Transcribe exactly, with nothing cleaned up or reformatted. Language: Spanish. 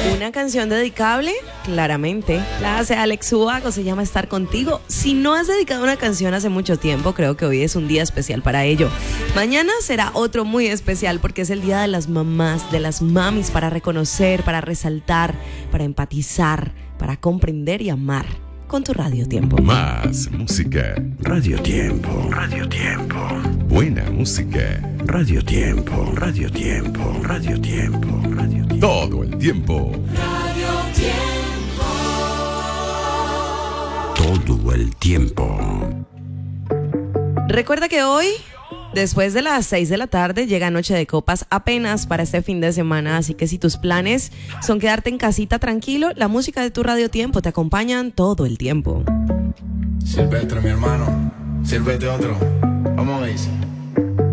Una canción dedicable, claramente. La hace Alex Ubago, se llama Estar Contigo. Si no has dedicado una canción hace mucho tiempo, creo que hoy es un día especial para ello. Mañana será otro muy especial porque es el día de las mamás, de las mamis, para reconocer, para resaltar, para empatizar, para comprender y amar. Con tu Radio Tiempo. Más música. Radio Tiempo. Radio Tiempo. Buena música. Radio Tiempo. Radio Tiempo. Radio Tiempo. Radio Tiempo. Todo el tiempo. Radio Tiempo. Todo el tiempo. Recuerda que hoy, después de las seis de la tarde, llega Noche de Copas apenas para este fin de semana, así que si tus planes son quedarte en casita tranquilo, la música de tu Radio Tiempo te acompañan todo el tiempo. Silvestre, mi hermano, sírvete otro. Vamos a ver.